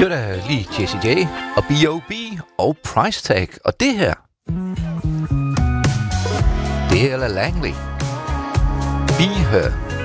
hørte lige Jessie J og B.O.B. og Price Tag. Og det her, det er Ella Langley. Be Her.